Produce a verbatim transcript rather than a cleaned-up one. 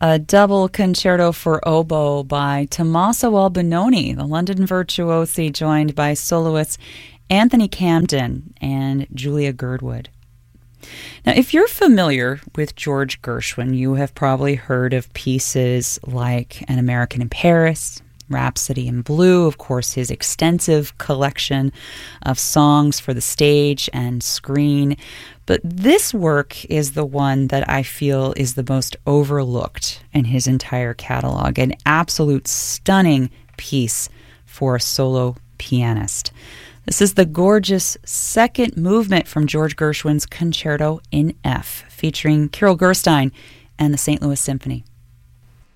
a double concerto for oboe by Tommaso Albinoni, the London virtuosi, joined by soloists Anthony Camden and Julia Girdwood. Now, if you're familiar with George Gershwin, you have probably heard of pieces like An American in Paris, Rhapsody in Blue, of course, his extensive collection of songs for the stage and screen. But this work is the one that I feel is the most overlooked in his entire catalog, an absolute stunning piece for a solo pianist. This is the gorgeous second movement from George Gershwin's Concerto in F, featuring Kirill Gerstein and the Saint Louis Symphony.